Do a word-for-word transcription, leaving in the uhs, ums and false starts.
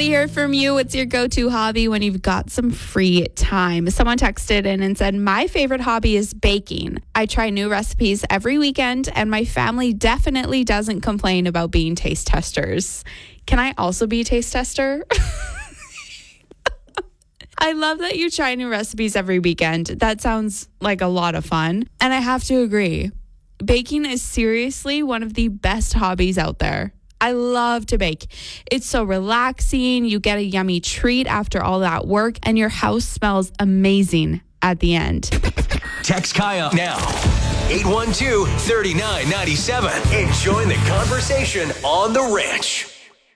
to hear from you. What's your go-to hobby when you've got some free time? Someone texted in and said, my favorite hobby is baking. I try new recipes every weekend, and my family definitely doesn't complain about being taste testers. Can I also be a taste tester? I love that you try new recipes every weekend. That sounds like a lot of fun. And I have to agree. Baking is seriously one of the best hobbies out there. I love to bake. It's so relaxing. You get a yummy treat after all that work, and your house smells amazing at the end. Text Kaya now. eight one two, three nine nine seven and join the conversation on The Ranch.